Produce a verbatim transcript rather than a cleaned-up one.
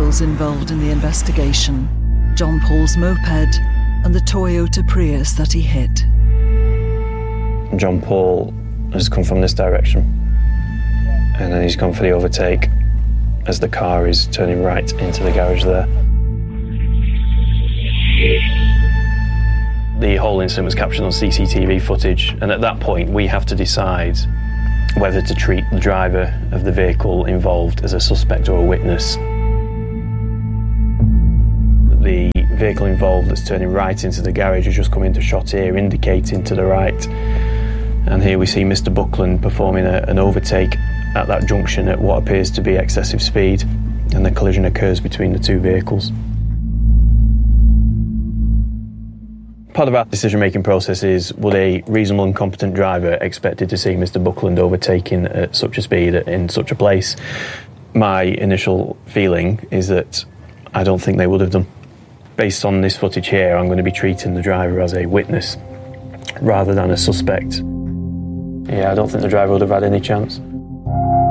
vehicles involved in the investigation: John Paul's moped and the Toyota Prius that he hit. John Paul has come from this direction, and then he's gone for the overtake as the car is turning right into the garage there. The whole incident was captured on C C T V footage, and at that point we have to decide whether to treat the driver of the vehicle involved as a suspect or a witness. The vehicle involved that's turning right into the garage has just come into shot here, indicating to the right. And here we see Mister Buckland performing a, an overtake at that junction at what appears to be excessive speed, and the collision occurs between the two vehicles. Part of our decision-making process is, would a reasonable and competent driver expected to see Mister Buckland overtaking at such a speed in such a place? My initial feeling is that I don't think they would have done. Based on this footage here, I'm going to be treating the driver as a witness rather than a suspect. Yeah, I don't think the driver would have had any chance.